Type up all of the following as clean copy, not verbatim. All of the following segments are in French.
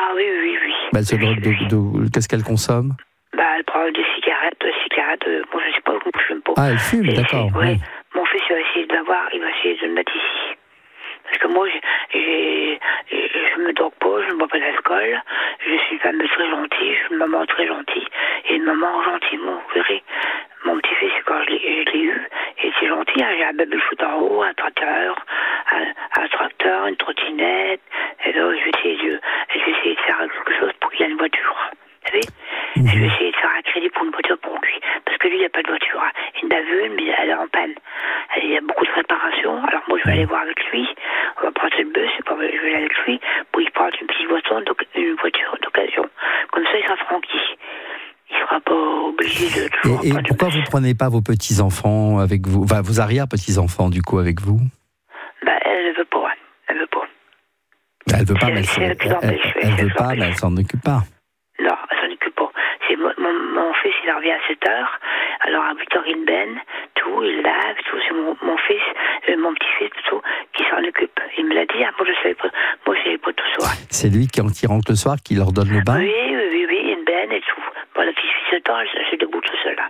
Ah oui, oui, oui. Bah, elle se drogue qu'est-ce qu'elle consomme? Bah, elle prend des cigarettes, bon, je sais pas, je fume pas. Ah, elle fume, d'accord. Ouais. Oui. Mon fils, il va essayer de l'avoir, il va essayer de le mettre ici. Parce que moi, je me drogue pas, je ne bois pas d'alcool, je suis une femme très gentille, je suis une maman très gentille, et une maman gentille, vous verrez. Mon petit-fils, quand je l'ai eu, il était gentil, hein, j'ai un baby-foot en haut, un tracteur, une trottinette, et là, je vais essayer de faire quelque chose pour qu'il ait une voiture. Vous savez? Je vais essayer de faire un crédit pour une voiture pour lui. Parce que lui, il n'a pas de voiture. Il en a vu une, mais elle est en panne. Il y a beaucoup de réparations. Alors moi, je vais aller voir avec lui. On va prendre le bus, je vais aller avec lui pour qu'il prenne une petite voiture, une voiture d'occasion. Comme ça, il sera tranquille. Il ne sera pas obligé de toujours... Et pourquoi vous ne prenez pas vos petits-enfants avec vous, enfin, vos arrière-petits-enfants, du coup, avec vous? Bah, elle ne veut pas. Elle ne veut pas. Bah, elle ne veut pas, mais elle s'en occupe pas. Non, elle s'en occupe pas. C'est mon fils, il revient à 7h. Alors à 8h, il baigne, tout, il lave, tout. C'est mon fils, mon petit-fils plutôt, qui s'en occupe. Il me l'a dit, moi je savais pas tout ça. C'est lui, quand il rentre le soir, qui leur donne le bain? Oui, il baigne et tout. Bon, la petite fille de 7 ans, elle se debout tout seul là.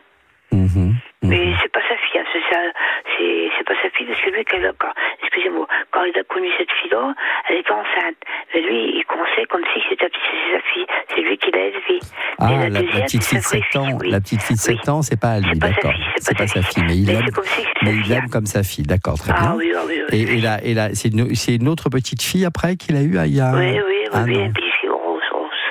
Mais c'est pas sa fille, hein. C'est pas sa fille, parce que lui, excusez-moi, quand il a connu cette fille-là, elle était enceinte. Mais lui, il conseille comme si c'était sa fille. C'est lui qui l'a élevée. Ah, la petite fille de 7 ans, oui. La petite fille de 7 ans, c'est pas à lui, d'accord. C'est pas sa fille, mais il l'aime comme sa fille, d'accord, très bien. Oui. Et là, c'est une autre petite fille après qu'il a eu il y a Oui, une petite fille rose.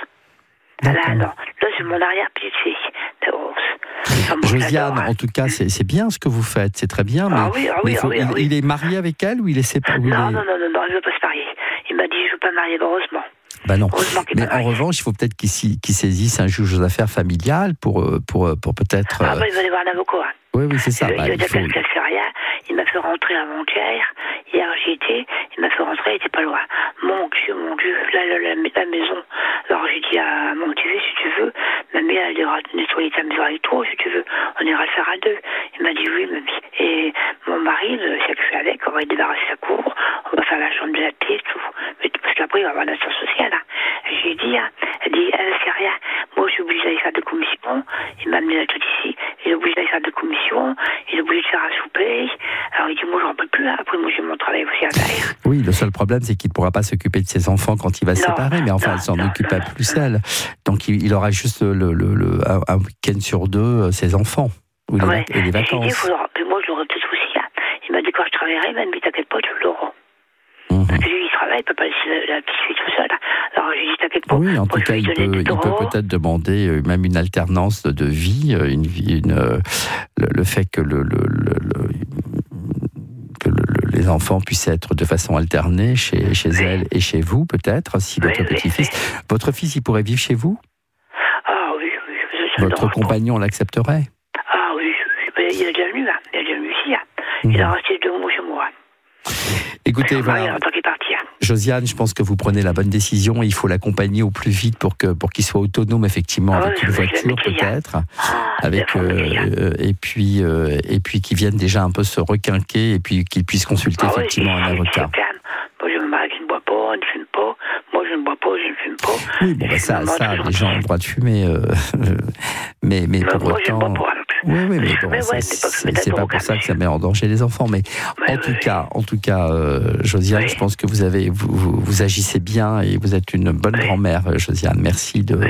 Là, c'est mon arrière-petite fille, de rose. Josiane, en tout cas, c'est bien ce que vous faites, c'est très bien. Mais il est marié avec elle ou il est séparé? Non, il ne veut pas se marier. Il m'a dit, je ne veux pas me marier, heureusement. Ben non. Mais en revanche, il faut peut-être qu'il saisisse un juge aux affaires familiales pour peut-être... Ah, il va aller voir un avocat. Oui, c'est ça. Il fait rien. Il m'a fait rentrer avant-hier. Hier, j'y étais. Il m'a fait rentrer, il n'était pas loin. Mon Dieu, la maison. Alors, j'ai dit à mon petit-fils, si tu veux, mamie, elle ira nettoyer ta maison avec toi, si tu veux. On ira le faire à deux. Il m'a dit oui, mamie. Et mon mari, c'est que je suis avec, on va débarrasser sa cour, on va faire la chambre de la pièce, tout. Parce qu'après, il va y avoir un ascenseur social. Hein. J'ai dit, elle dit, c'est rien. Moi, je suis obligée d'aller faire des commissions. Il m'a amené là tout ici. Il est obligé d'aller faire des commissions. Il est obligé de faire un souper. Alors, il dit, moi, j'en peux plus. Hein. Après, moi, j'ai mon travail aussi à faire. Oui, le seul problème, c'est qu'il ne pourra pas s'occuper de ses enfants quand il va se séparer. Mais enfin, elle s'en occupe à plus seule. Donc, il aura juste un week-end sur deux, ses enfants. Et les vacances. Dit, moi, je l'aurai peut-être aussi. Hein. Il m'a dit, quand je travaillerai, il m'a dit, t'inquiète pas, tu l'auras. Parce que lui, il travaille, il ne peut pas laisser la petite fille tout seul. Alors, j'ai dit, t'inquiète pas. Oui, en tout cas, il peut peut-être demander même une alternance de vie, le fait que les enfants puissent être de façon alternée chez elle et chez vous, peut-être, si votre petit-fils... Votre fils, il pourrait vivre chez vous? Ah oui. Votre compagnon l'accepterait? Ah oui, il est déjà venu, hein. Il est déjà venu ici. Hein. Il a resté 2 mois chez moi. Écoutez, voilà. Josiane, je pense que vous prenez la bonne décision et il faut l'accompagner au plus vite pour qu'il soit autonome, effectivement, avec une voiture, peut-être. Et puis qu'il vienne déjà un peu se requinquer et puis qu'il puisse consulter, effectivement, un avocat. Moi, je me marie qui ne boit pas, ne fume pas. Moi, je ne bois pas, je ne fume pas. Oui, bon, ça, les gens ont le droit de fumer. Mais pour moi, je ne bois autant... pas. Oui, mais bon, c'est pas pour ça que ça met en danger les enfants. Mais en tout cas, Josiane, je pense que vous agissez bien et vous êtes une bonne grand-mère, Josiane. Merci de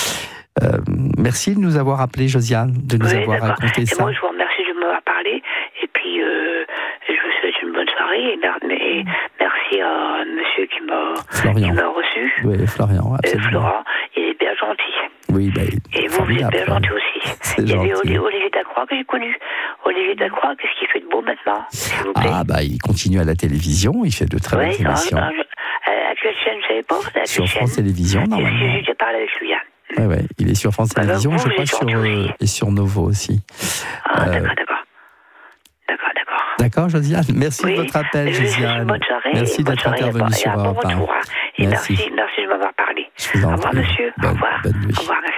nous avoir appelés, Josiane, de nous avoir raconté ça. Moi, je vous remercie de m'avoir parlé. Et puis, je vous souhaite une bonne soirée. Et merci à monsieur qui m'a reçu. Oui, Florian, absolument. Florent, il est bien gentil. Oui, et vous êtes bien gentil aussi. C'est il y avait gentil. Olivier Dacroix que j'ai connu. Olivier Dacroix, qu'est-ce qu'il fait de beau maintenant, s'il vous plaît? Il continue à la télévision, il fait de très bonnes émissions. À quelle chaîne, je ne savais pas? Sur France Télévisions, normalement. J'ai déjà parlé avec lui. Oui, il est sur France Télévisions, je crois, et sur Novo aussi. D'accord. D'accord, Josiane. Merci de votre appel, Josiane. Bonne soirée. Merci d'être intervenue sur Europe 1. Et merci de m'avoir parlé. Je vous en prie. Au revoir, monsieur. Au revoir. Bonne nuit. Au revoir, merci.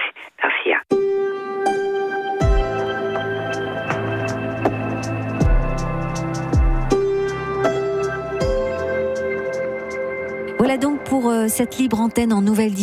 Voilà donc pour cette libre antenne en nouvelle